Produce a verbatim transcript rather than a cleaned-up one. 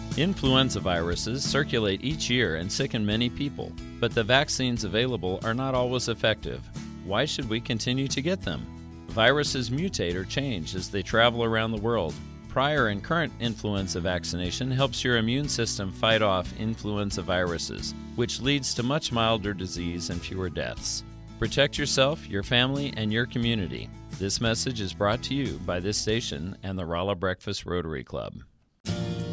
Influenza viruses circulate each year and sicken many people, but the vaccines available are not always effective. Why should we continue to get them? Viruses mutate or change as they travel around the world. Prior and current influenza vaccination helps your immune system fight off influenza viruses, which leads to much milder disease and fewer deaths. Protect yourself, your family, and your community. This message is brought to you by this station and the Rolla Breakfast Rotary Club.